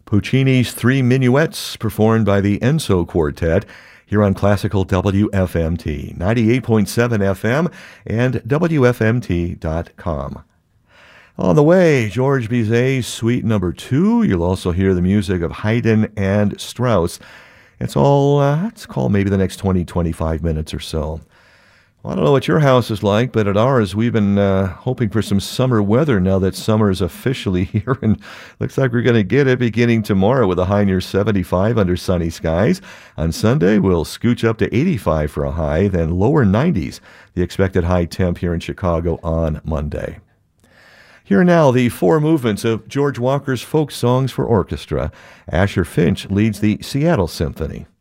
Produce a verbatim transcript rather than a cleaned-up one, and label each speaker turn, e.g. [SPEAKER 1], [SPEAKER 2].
[SPEAKER 1] Puccini's Three Minuets, performed by the Enzo Quartet, here on Classical W F M T, ninety-eight point seven F M and W F M T dot com. On the way, George Bizet's Suite Number Two. You'll also hear the music of Haydn and Strauss. It's all, uh, let's call maybe the next twenty, twenty-five minutes or so. Well, I don't know what your house is like, but at ours, we've been uh, hoping for some summer weather now that summer is officially here, and looks like we're going to get it beginning tomorrow with a high near seventy-five under sunny skies. On Sunday, we'll scooch up to eighty-five for a high, then lower nineties, the expected high temp here in Chicago on Monday. Here now, the four movements of George Walker's Folk Songs for Orchestra. Asher Finch leads the Seattle Symphony.